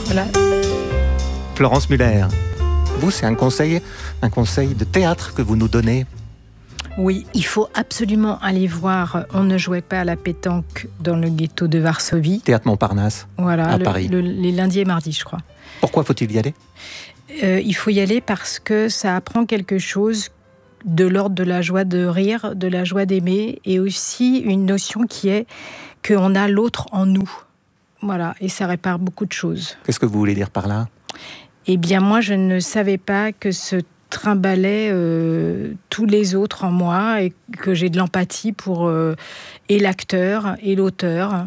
Voilà. Florence Muller, vous, c'est un conseil de théâtre que vous nous donnez. Oui, il faut absolument aller voir On ne jouait pas à la pétanque dans le ghetto de Varsovie. Théâtre Montparnasse, voilà, à Paris. Les lundis et mardis, je crois. Pourquoi faut-il y aller ? Il faut y aller parce que ça apprend quelque chose de l'ordre de la joie de rire, de la joie d'aimer, et aussi une notion qui est qu'on a l'autre en nous. Voilà, et ça répare beaucoup de choses. Qu'est-ce que vous voulez dire par là ? Eh bien, moi, je ne savais pas que ce trimbalait tous les autres en moi et que j'ai de l'empathie pour et l'acteur et l'auteur.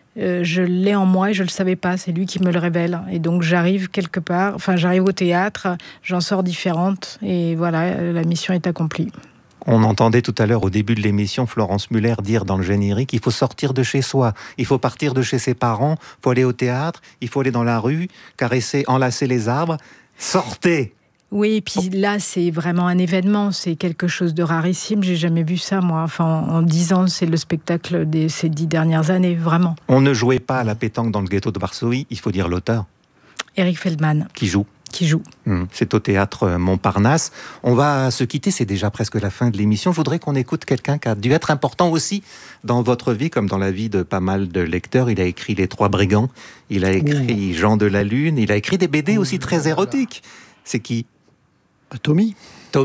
Je l'ai en moi et je le savais pas, c'est lui qui me le révèle. Et donc j'arrive quelque part, j'arrive au théâtre, j'en sors différente et voilà, la mission est accomplie. On entendait tout à l'heure au début de l'émission Florence Muller dire dans le générique, il faut sortir de chez soi, il faut partir de chez ses parents, il faut aller au théâtre, il faut aller dans la rue, caresser, enlacer les arbres. Sortez! Oui, et puis là, c'est vraiment un événement, c'est quelque chose de rarissime, j'ai jamais vu ça, moi. En 10 ans, c'est le spectacle de ces 10 dernières années, vraiment. On ne jouait pas à la pétanque dans le ghetto de Varsovie, il faut dire l'auteur. Eric Feldman. Qui joue. C'est au théâtre Montparnasse. On va se quitter, c'est déjà presque la fin de l'émission. Je voudrais qu'on écoute quelqu'un qui a dû être important aussi dans votre vie, comme dans la vie de pas mal de lecteurs. Il a écrit Les Trois Brigands, il a écrit Jean de la Lune, il a écrit des BD aussi très érotiques. C'est qui ? Tommy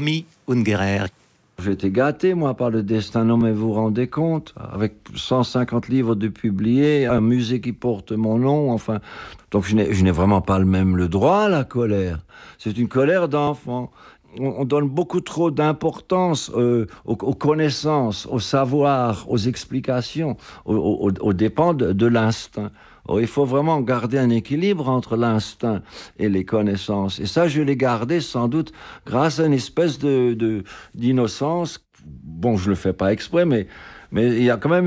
Ungerer. J'ai été gâté, moi, par le destin, non, mais vous vous rendez compte, avec 150 livres de publiés, un musée qui porte mon nom, enfin... Donc je n'ai vraiment pas le droit à la colère. C'est une colère d'enfant. On donne beaucoup trop d'importance aux connaissances, au savoir, aux explications, aux dépens de l'instinct. Il faut vraiment garder un équilibre entre l'instinct et les connaissances. Et ça, je l'ai gardé sans doute grâce à une espèce d'innocence. Bon, je le fais pas exprès, mais il y a quand même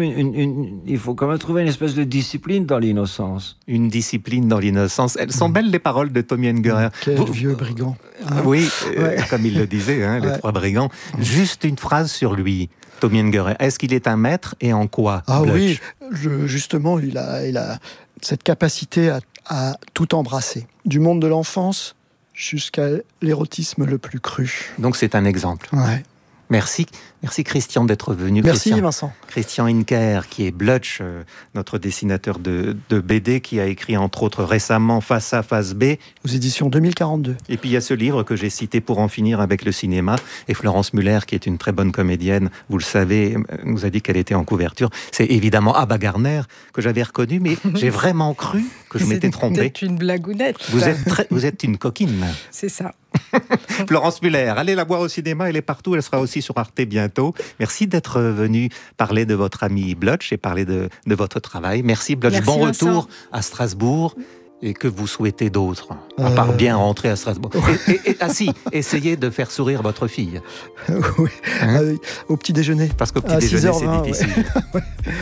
il faut quand même trouver une espèce de discipline dans l'innocence. Une discipline dans l'innocence. Elles sont belles les paroles de Tommy Ungerer. Quel vieux brigand. Oui, comme il le disait, les trois brigands. Juste une phrase sur lui. Tommy Ungerer. Est-ce qu'il est un maître et en quoi ? Oui, justement, il a cette capacité à tout embrasser. Du monde de l'enfance jusqu'à l'érotisme le plus cru. Donc c'est un exemple. Ouais. Merci Christian d'être venu. Merci Vincent. Christian Inker, qui est Blutch, notre dessinateur de BD, qui a écrit entre autres récemment Face A, Face B. Aux éditions 2042. Et puis il y a ce livre que j'ai cité Pour en finir avec le cinéma. Et Florence Muller, qui est une très bonne comédienne, vous le savez, nous a dit qu'elle était en couverture. C'est évidemment Ava Gardner que j'avais reconnu, mais j'ai vraiment cru que je m'étais trompé. C'est une blagounette. Vous êtes une coquine. C'est ça. Florence Muller, allez la voir au cinéma, elle est partout, elle sera aussi sur Arte bientôt. Merci d'être venu parler de votre ami Blutch et parler de votre travail. Merci Blutch, bon retour à Strasbourg et que vous souhaitez d'autres, à part bien rentrer à Strasbourg. Essayez de faire sourire votre fille. Oui, au petit déjeuner. Parce qu'au petit déjeuner, c'est difficile. Ouais.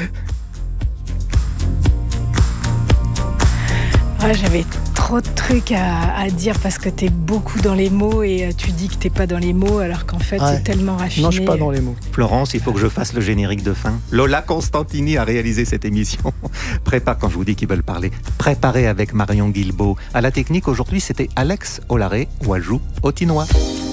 J'avais trop de trucs à dire parce que t'es beaucoup dans les mots et tu dis que t'es pas dans les mots alors qu'en fait c'est tellement raffiné. Non, je suis pas dans les mots. Florence, il faut que je fasse le générique de fin. Lola Constantini a réalisé cette émission. Quand je vous dis qu'ils veulent parler, préparez avec Marion Guilbault. À la technique aujourd'hui, c'était Alex Olaré, Ouajou, Autinois.